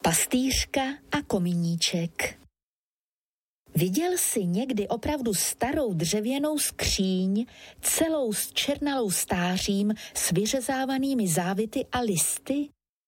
Pastýřka a kominíček. Viděl jsi někdy opravdu starou dřevěnou skříň, celou zčernalou stářím s vyřezávanými závity a listy?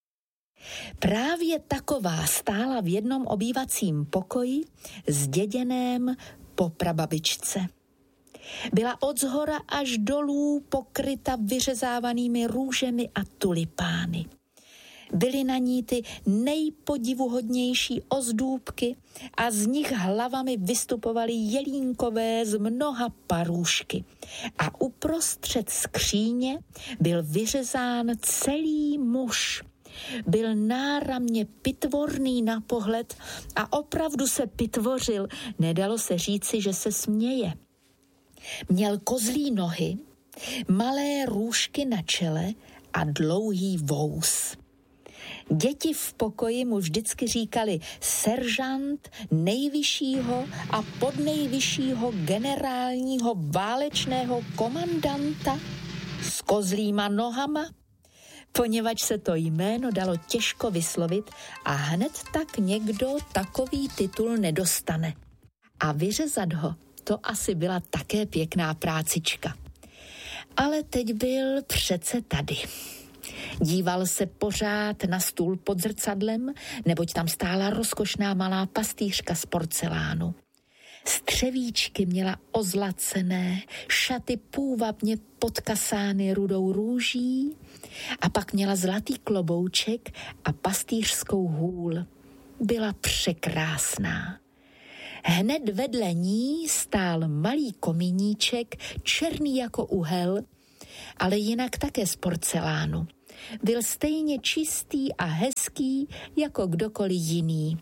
Právě taková stála v jednom obývacím pokoji, zděděném po prababičce. Byla odzhora až dolů pokryta vyřezávanými růžemi a tulipány. Byly na ní ty nejpodivuhodnější ozdůbky a z nich hlavami vystupovaly jelínkové z mnoha parůšky. A uprostřed skříně byl vyřezán celý muž. Byl náramně pitvorný na pohled a opravdu se pitvořil, nedalo se říci, že se směje. Měl kozlí nohy, malé růžky na čele a dlouhý vous. Děti v pokoji mu vždycky říkali seržant nejvyššího a podnejvyššího generálního válečného komandanta s kozlýma nohama, poněvadž se to jméno dalo těžko vyslovit a hned tak někdo takový titul nedostane. A vyřezat ho, to asi byla také pěkná prácička. Ale teď byl přece tady. Díval se pořád na stůl pod zrcadlem, neboť tam stála rozkošná malá pastýřka z porcelánu. Střevíčky měla ozlacené, šaty půvabně podkasány rudou růží a pak měla zlatý klobouček a pastýřskou hůl. Byla překrásná. Hned vedle ní stál malý komíníček, černý jako uhel, ale jinak také z porcelánu. Byl stejně čistý a hezký jako kdokoliv jiný.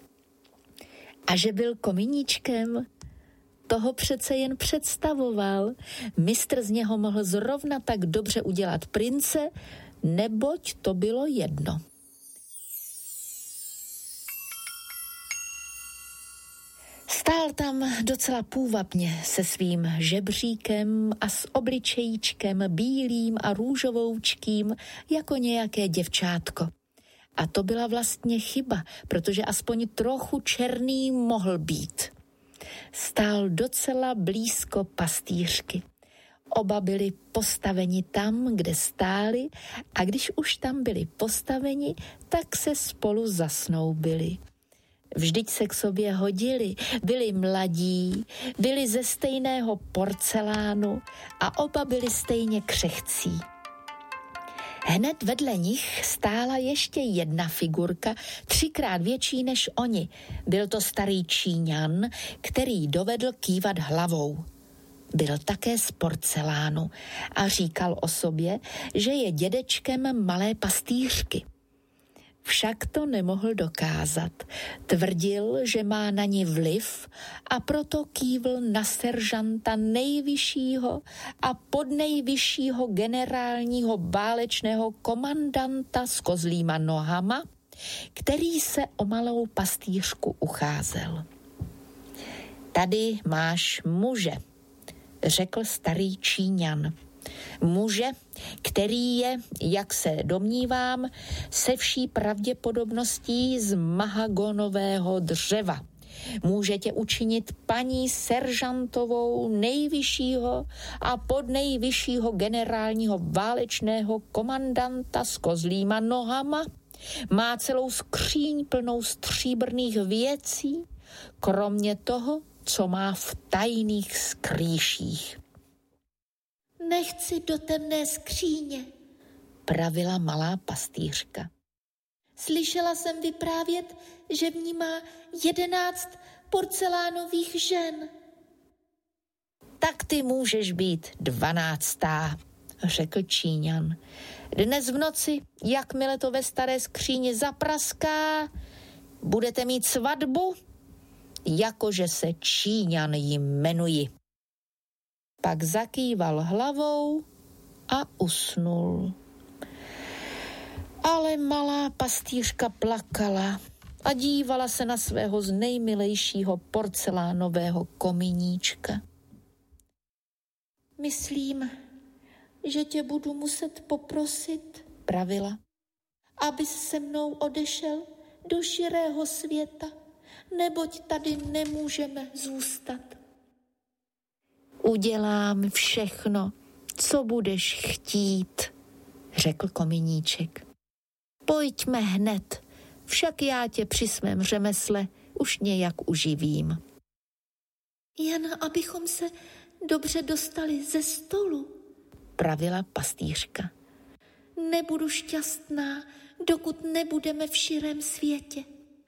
A že byl komíníčkem, toho přece jen představoval. Mistr z něho mohl zrovna tak dobře udělat prince, neboť to bylo jedno. Stál tam docela půvabně se svým žebříkem a s obličejíčkem bílým a růžovoučkým jako nějaké děvčátko. A to byla vlastně chyba, protože aspoň trochu černý mohl být. Stál docela blízko pastýřky. Oba byli postaveni tam, kde stáli, a když už tam byli postaveni, tak se spolu zasnoubili. Vždyť se k sobě hodili, byli mladí, byli ze stejného porcelánu a oba byli stejně křehcí. Hned vedle nich stála ještě jedna figurka, 3krát větší než oni. Byl to starý Číňan, který dovedl kývat hlavou. Byl také z porcelánu a říkal o sobě, že je dědečkem malé pastýřky. Však to nemohl dokázat. Tvrdil, že má na ní vliv a proto kývl na seržanta nejvyššího a podnejvyššího generálního válečného komandanta s kozlýma nohama, který se o malou pastýřku ucházel. Tady máš muže, řekl starý Číňan. Muže, který je, jak se domnívám, se vší pravděpodobností z mahagonového dřeva. Může tě učinit paní seržantovou nejvyššího a podnejvyššího generálního válečného komandanta s kozlýma nohama. Má celou skříň plnou stříbrných věcí, kromě toho, co má v tajných skrýších. Nechci do temné skříně, pravila malá pastýřka. Slyšela jsem vyprávět, že v ní má 11 porcelánových žen. Tak ty můžeš být 12., řekl Číňan. Dnes v noci, jakmile to ve staré skříni zapraská, budete mít svatbu, jakože se Číňan jmenuji. Pak zakýval hlavou a usnul. Ale malá pastýřka plakala a dívala se na svého z nejmilejšího porcelánového komíníčka. Myslím, že tě budu muset poprosit, pravila, abys se mnou odešel do širého světa, neboť tady nemůžeme zůstat. Udělám všechno, co budeš chtít, řekl Kominíček. Pojďme hned, však já tě při svém řemesle už nějak uživím. Jen abychom se dobře dostali ze stolu, pravila pastýřka. Nebudu šťastná, dokud nebudeme v širém světě.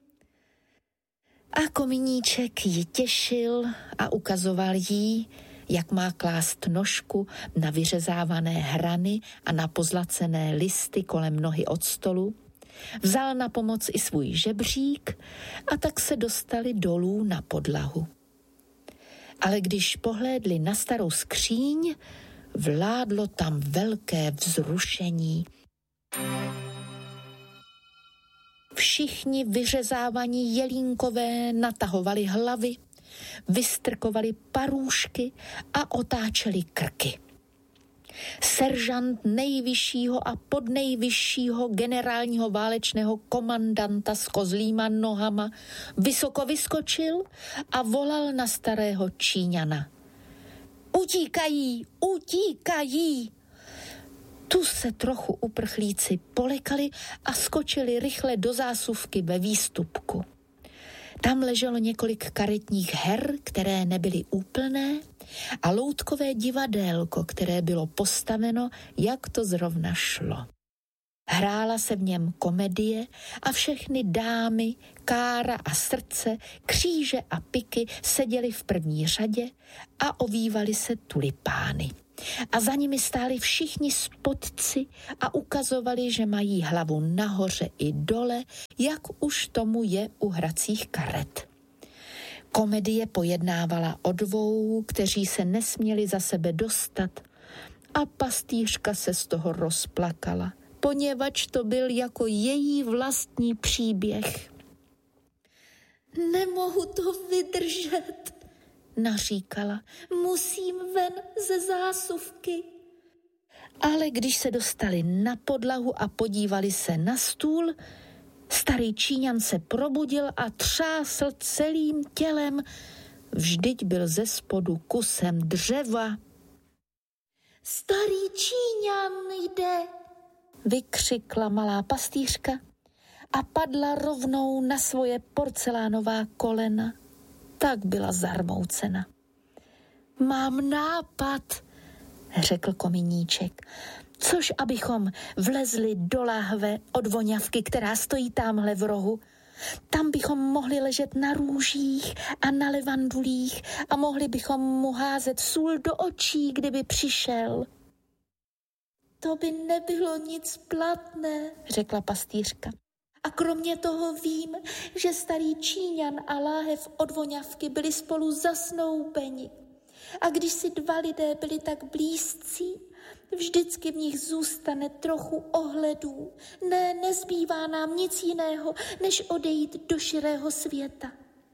A Kominíček ji těšil a ukazoval jí, jak má klást nožku na vyřezávané hrany a na pozlacené listy kolem nohy od stolu. Vzal na pomoc i svůj žebřík a tak se dostali dolů na podlahu. Ale když pohlédli na starou skříň, vládlo tam velké vzrušení. Všichni vyřezávaní jelínkové natahovali hlavy, vystrkovali parůšky a otáčeli krky. Seržant nejvyššího a podnejvyššího generálního válečného komandanta s kozlýma nohama vysoko vyskočil a volal na starého Číňana. Utíkají, utíkají! Tu se trochu uprchlíci polekali a skočili rychle do zásuvky ve výstupku. Tam leželo několik karetních her, které nebyly úplné, a loutkové divadélko, které bylo postaveno, jak to zrovna šlo. Hrála se v něm komedie a všechny dámy, Kára a Srdce, Kříže a Piky seděly v první řadě a ovívali se tulipány. A za nimi stáli všichni spodci a ukazovali, že mají hlavu nahoře i dole, jak už tomu je u hracích karet. Komedie pojednávala o dvou, kteří se nesměli za sebe dostat, a pastýřka se z toho rozplakala, poněvadž to byl jako její vlastní příběh. Nemohu to vydržet, naříkala. Musím ven ze zásuvky. Ale když se dostali na podlahu a podívali se na stůl, starý Číňan se probudil a třásl celým tělem. Vždyť byl ze spodu kusem dřeva. Starý Číňan jde, vykřikla malá pastýřka a padla rovnou na svoje porcelánová kolena. Tak byla zarmoucena. Mám nápad, řekl Kominíček, což abychom vlezli do láhve od voňavky, která stojí támhle v rohu. Tam bychom mohli ležet na růžích a na levandulích a mohli bychom mu házet sůl do očí, kdyby přišel. To by nebylo nic platné, řekla pastýřka. A kromě toho vím, že starý Číňan a láhev od voňavky byli spolu zasnoubeni. A když si dva lidé byli tak blízcí, vždycky v nich zůstane trochu ohledů. Nezbývá nám nic jiného, než odejít do širého světa.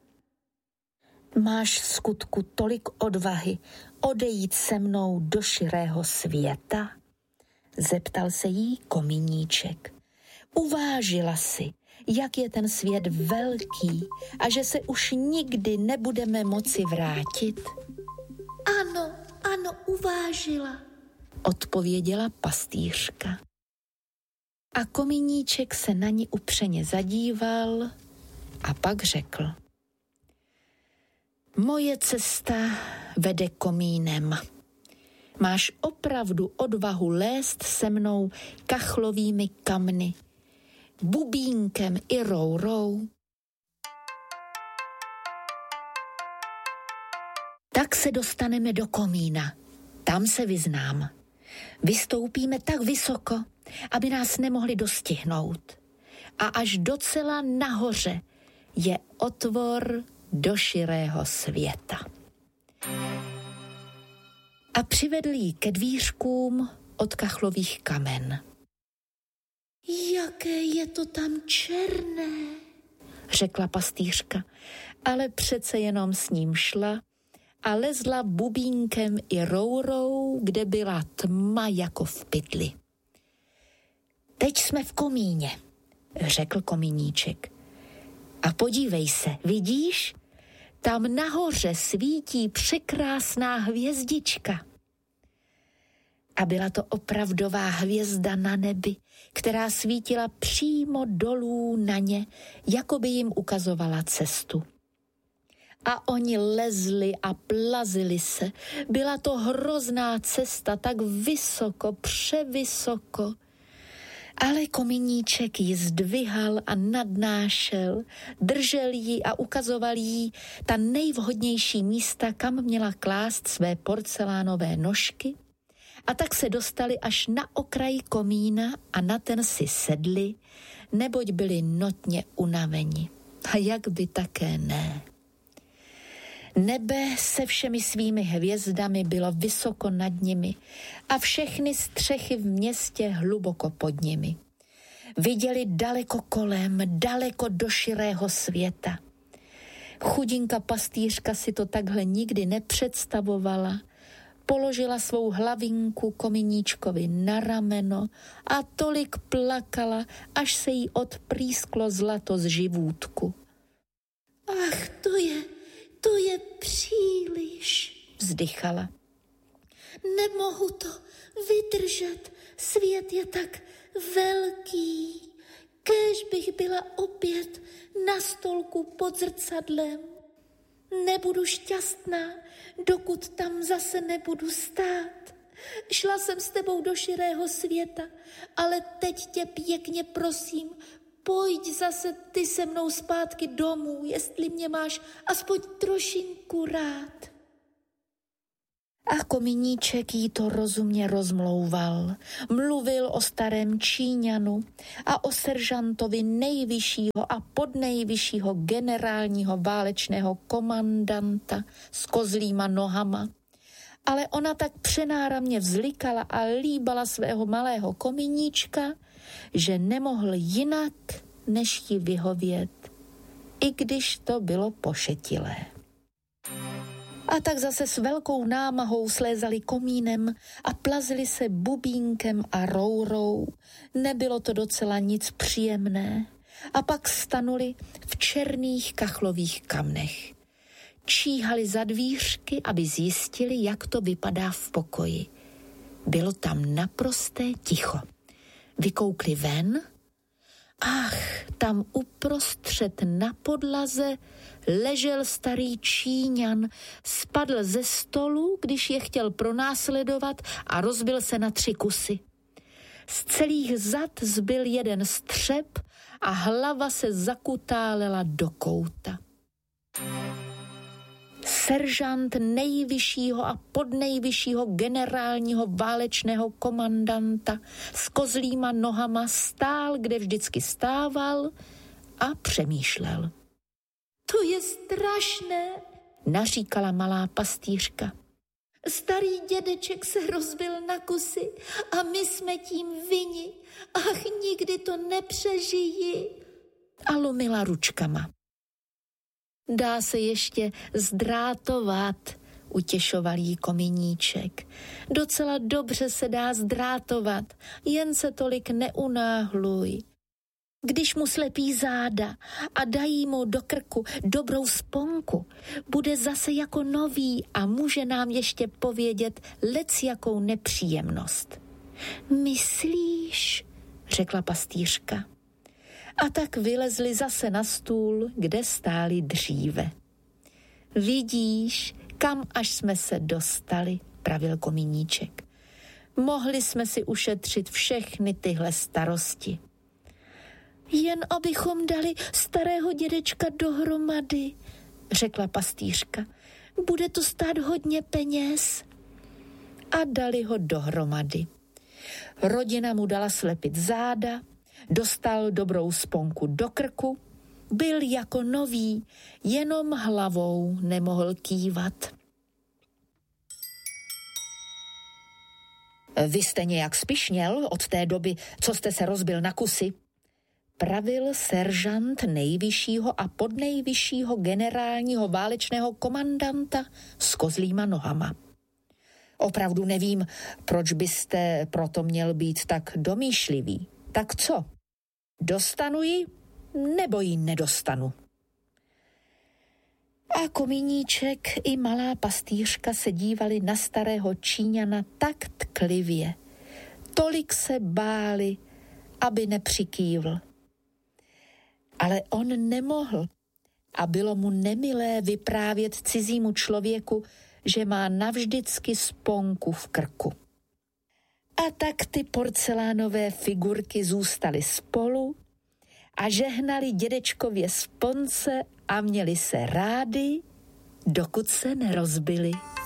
Máš v skutku tolik odvahy odejít se mnou do širého světa? Zeptal se jí Kominíček. Uvážila si, jak je ten svět velký a že se už nikdy nebudeme moci vrátit? Ano, uvážila, odpověděla pastýřka. A Kominíček se na ní upřeně zadíval a pak řekl. Moje cesta vede komínem. Máš opravdu odvahu lézt se mnou kachlovými kamny, bubínkem i rourou? Tak se dostaneme do komína, tam se vyznám. Vystoupíme tak vysoko, aby nás nemohli dostihnout. A až docela nahoře je otvor do širého světa. A přivedl jí ke dvířkům od kachlových kamen. Jaké je to tam černé, řekla pastýřka, ale přece jenom s ním šla a lezla bubínkem i rourou, kde byla tma jako v pytli. Teď jsme v komíně, řekl Kominíček. A podívej se, vidíš? Tam nahoře svítí překrásná hvězdička. A byla to opravdová hvězda na nebi, která svítila přímo dolů na ně, jako by jim ukazovala cestu. A oni lezli a plazili se. Byla to hrozná cesta, tak vysoko, převysoko. Ale Kominíček ji zdvihal a nadnášel, držel ji a ukazoval jí ta nejvhodnější místa, kam měla klást své porcelánové nožky. A tak se dostali až na okraj komína a na ten si sedli, neboť byli notně unaveni. A jak by také ne. Nebe se všemi svými hvězdami bylo vysoko nad nimi a všechny střechy v městě hluboko pod nimi. Viděli daleko kolem, daleko do širého světa. Chudinka pastýřka si to takhle nikdy nepředstavovala. Položila svou hlavinku Kominíčkovi na rameno a tolik plakala, až se jí odprýsklo zlato z živůtku. Ach, to je příliš, vzdychala. Nemohu to vydržet, svět je tak velký. Kéž bych byla opět na stolku pod zrcadlem. Nebudu šťastná, dokud tam zase nebudu stát. Šla jsem s tebou do širého světa, ale teď tě pěkně prosím, pojď zase ty se mnou zpátky domů, jestli mě máš aspoň trošinku rád. A Kominíček jí to rozumně rozmlouval. Mluvil o starém Číňanu a o seržantovi nejvyššího a podnejvyššího generálního válečného komandanta s kozlýma nohama. Ale ona tak přenáramně vzlikala a líbala svého malého Kominíčka, že nemohl jinak, než jí vyhovět, i když to bylo pošetilé. A tak zase s velkou námahou slézali komínem a plazili se bubínkem a rourou. Nebylo to docela nic příjemné. A pak stanuli v černých kachlových kamnech. Číhali za dvířky, aby zjistili, jak to vypadá v pokoji. Bylo tam naprosté ticho. Vykoukli ven. Ach, tam uprostřed na podlaze ležel starý Číňan, spadl ze stolu, když je chtěl pronásledovat a rozbil se na 3 kusy. Z celých zad zbyl jeden střep a hlava se zakutálela do kouta. Seržant nejvyššího a podnejvyššího generálního válečného komandanta s kozlýma nohama stál, kde vždycky stával a přemýšlel. To je strašné, naříkala malá pastýřka. Starý dědeček se rozbil na kusy a my jsme tím vinni. Ach, nikdy to nepřežijí. A lumila ručkama. Dá se ještě zdrátovat, utěšoval jí Kominíček. Docela dobře se dá zdrátovat, jen se tolik neunáhluj. Když mu slepí záda a dají mu do krku dobrou sponku, bude zase jako nový a může nám ještě povědět lecjakou nepříjemnost. Myslíš, řekla pastýřka. A tak vylezli zase na stůl, kde stáli dříve. Vidíš, kam až jsme se dostali, pravil Kominíček. Mohli jsme si ušetřit všechny tyhle starosti. Jen abychom dali starého dědečka dohromady, řekla pastýřka. Bude to stát hodně peněz. A dali ho dohromady. Rodina mu dala slepit záda, dostal dobrou sponku do krku, byl jako nový, jenom hlavou nemohl kývat. Vy jste nějak spišněl od té doby, co jste se rozbil na kusy, pravil seržant nejvyššího a podnejvyššího generálního válečného komandanta s kozlýma nohama. Opravdu nevím, proč byste proto měl být tak domýšlivý. Tak co? Dostanu ji, nebo ji nedostanu? A Komíníček i malá pastýřka se dívali na starého Číňana tak tklivě. Tolik se báli, aby nepřikývl. Ale on nemohl a bylo mu nemilé vyprávět cizímu člověku, že má navždycky sponku v krku. A tak ty porcelánové figurky zůstaly spolu a žehnali dědečkově sponce a měli se rádi, dokud se nerozbili.